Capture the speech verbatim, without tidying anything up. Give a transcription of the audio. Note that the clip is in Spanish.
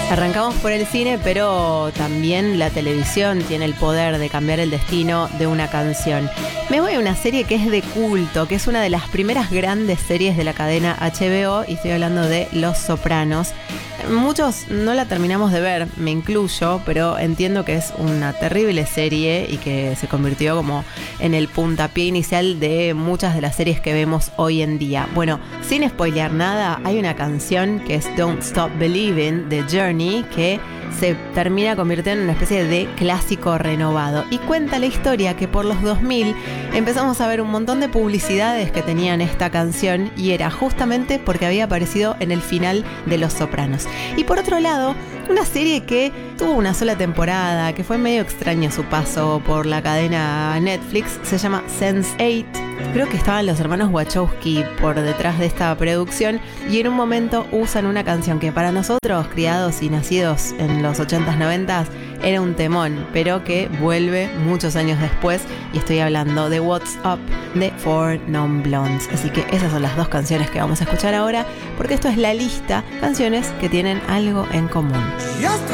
Arrancamos por el cine, pero también la televisión tiene el poder de cambiar el destino de una canción. Me voy a una serie que es de culto, que es una de las primeras grandes series de la cadena H B O, y estoy hablando de Los Sopranos. Muchos no la terminamos de ver, me incluyo, pero entiendo que es una terrible serie y que se convirtió como en el puntapié inicial de muchas de las series que vemos hoy en día. Bueno, sin spoilear nada, hay una canción que es Don't Stop Believing de Journey que se termina convirtiendo en una especie de clásico renovado. Y cuenta la historia que por los dos mil empezamos a ver un montón de publicidades que tenían esta canción y era justamente porque había aparecido en el final de Los Sopranos. Y por otro lado, una serie que tuvo una sola temporada, que fue medio extraño su paso por la cadena Netflix, se llama sense eight. Creo que estaban los hermanos Wachowski por detrás de esta producción y en un momento usan una canción que para nosotros, criados y nacidos en los ochentas, noventas, era un temón, pero que vuelve muchos años después, y estoy hablando de What's Up de Four Non Blondes. Así que esas son las dos canciones que vamos a escuchar ahora, porque esto es la lista, canciones que tienen algo en común.